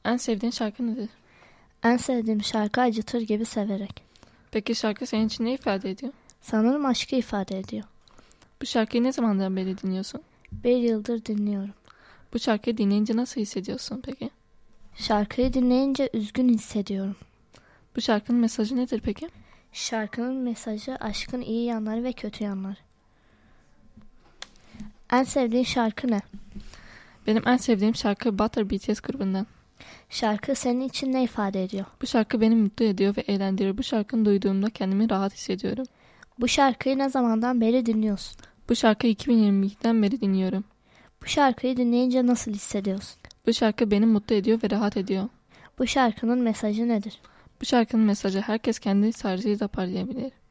En sevdiğin şarkı nedir? En sevdiğim şarkı Acıtır Gibi Severek. Peki şarkı senin için ne ifade ediyor? Sanırım aşkı ifade ediyor. Bu şarkıyı ne zamandan beri dinliyorsun? 1 yıldır dinliyorum. Bu şarkıyı dinleyince nasıl hissediyorsun peki? Şarkıyı dinleyince üzgün hissediyorum. Bu şarkının mesajı nedir peki? Şarkının mesajı aşkın iyi yanları ve kötü yanları. En sevdiğin şarkı ne? Benim en sevdiğim şarkı Butter BTS grubundan. Şarkı senin için ne ifade ediyor? Bu şarkı beni mutlu ediyor ve eğlendiriyor. Bu şarkını duyduğumda kendimi rahat hissediyorum. Bu şarkıyı ne zamandan beri dinliyorsun? Bu şarkıyı 2022'den beri dinliyorum. Bu şarkıyı dinleyince nasıl hissediyorsun? Bu şarkı beni mutlu ediyor ve rahat ediyor. Bu şarkının mesajı nedir? Bu şarkının mesajı herkes kendi tarzıyla parlayabilir.